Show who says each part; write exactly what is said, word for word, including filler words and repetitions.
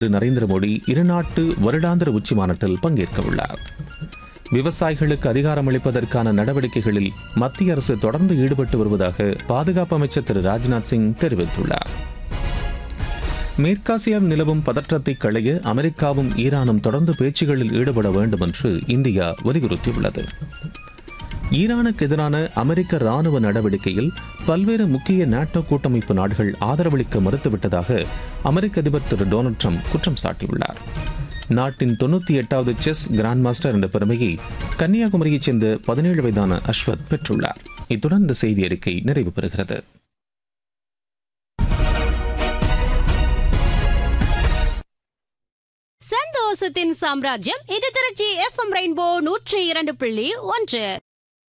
Speaker 1: நரேந்திர மோடி இருநாட்டு வருடாந்திர உச்சி மாநாட்டில் பங்கேற்க உள்ளார். விவசாயிகளுக்கு அதிகாரம் அளிப்பதற்கான நடவடிக்கைகளில் மத்திய அரசு தொடர்ந்து ஈடுபட்டு வருவதாக பாதுகாப்பு அமைச்சர் திரு ராஜ்நாத் சிங் தெரிவித்துள்ளார். மேற்காசியாவில் நிலவும் பதற்றத்தை களைய அமெரிக்காவும் ஈரானும் தொடர்ந்து பேச்சுகளில் ஈடுபட வேண்டும் என்று இந்தியா வலியுறுத்தியுள்ளது. ஈரானுக்கு எதிரான அமெரிக்க ராணுவ நடவடிக்கையில் பல்வேறு முக்கிய நாட்டோ கூட்டமைப்பு நாடுகள் ஆதரவளிக்க மறுத்துவிட்டதாக அமெரிக்க அதிபர் திரு டொனால்டு ட்ரம்ப் குற்றம் சாட்டியுள்ளார். நாட்டின் தொன்னூத்தி எட்டாவது செஸ் கிராண்ட் மாஸ்டர் என்ற பெருமையை கன்னியாகுமரியைச் சேர்ந்த பதினேழு வயதான அஸ்வத் பெற்றுள்ளார். இத்துடன் இந்த செய்தி அறிக்கை நிறைவு பெறுகிறது.
Speaker 2: சந்தோஷத்தின் சாம்ராஜ்யம் இது திருச்சி எஃப் எம் ரெயின்போ நூற்றி இரண்டு புள்ளி ஒன்று.